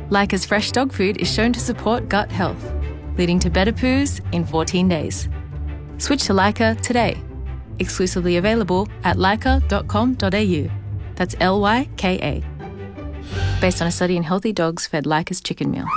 Leica's fresh dog food is shown to support gut health, leading to better poos in 14 days. Switch to Leica today. Exclusively available at leica.com.au. That's Lyka. Based on a study in healthy dogs fed Leica's chicken meal.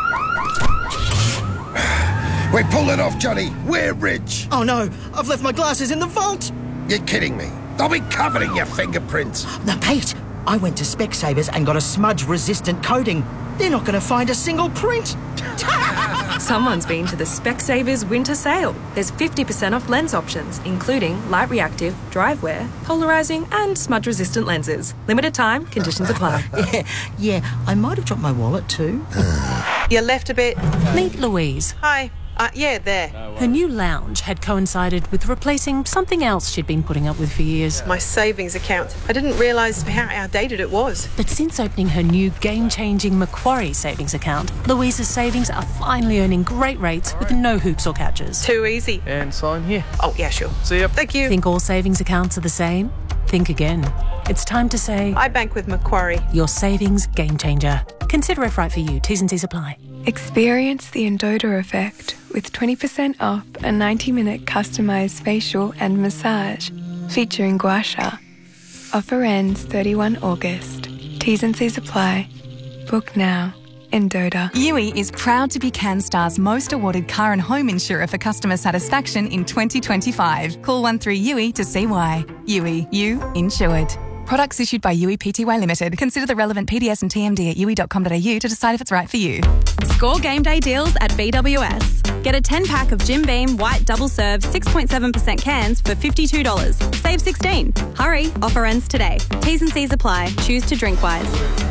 We pull it off, Johnny. We're rich. Oh no, I've left my glasses in the vault. You're kidding me. They'll be covered in your fingerprints. No, Pete, I went to Specsavers and got a smudge-resistant coating. They're not going to find a single print. Someone's been to the Specsavers winter sale. There's 50% off lens options, including light reactive, drive wear, polarising and smudge-resistant lenses. Limited time, conditions apply. Yeah, I might have dropped my wallet too. You left a bit. Meet Louise. Hi. Yeah, there. Her new lounge had coincided with replacing something else she'd been putting up with for years. My savings account. I didn't realise how outdated it was. But since opening her new game-changing Macquarie savings account, Louise's savings are finally earning great rates with no hoops or catches. Too easy. And sign here. Oh, yeah, sure. See ya. Thank you. Think all savings accounts are the same? Think again. It's time to say... I bank with Macquarie. Your savings game changer. Consider if right for you. T's and C's apply. Experience the Endota effect with 20% off a 90-minute customised facial and massage featuring gua sha. Offer ends 31 August. T's and C's apply. Book now. Endota. Yui is proud to be CanStar's most awarded car and home insurer for customer satisfaction in 2025. Call 13-YUI to see why. Yui, you insured. Products issued by Yui Pty Limited. Consider the relevant PDS and TMD at yui.com.au to decide if it's right for you. Score game day deals at BWS. Get a 10-pack of Jim Beam White Double Serve 6.7% cans for $52. Save 16. Hurry, offer ends today. T's and C's apply. Choose to drink wise.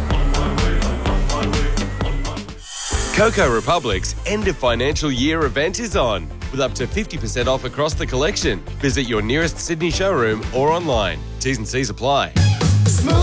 Coco Republic's end of financial year event is on, with up to 50% off across the collection. Visit your nearest Sydney showroom or online. T's and C's apply.